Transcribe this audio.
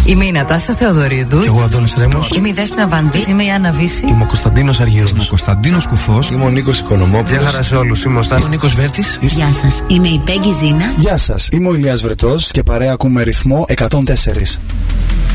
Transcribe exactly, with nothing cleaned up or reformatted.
Είμαι η Νατάσα Θεοδωρίδου. Και εγώ ο Αντώνης Ρέμος. Είμαι η Δέσποινα Βανδύ. Είμαι η Άννα Βύση. Είμαι ο Κωνσταντίνος Αργύρος. Είμαι ο Κωνσταντίνος Κουφός. Είμαι ο Νίκος Οικονομόπουλος. Γεια χαρά σε όλους. Είμαι ο Στάνης. Είμαι ο Νίκος Βέρτης. Γεια σας. Είμαι η Πέγγι Ζήνα. Γεια σας. Είμαι ο Ηλίας Βρετός και παρέα ακούμε ρυθμό εκατόν τέσσερα.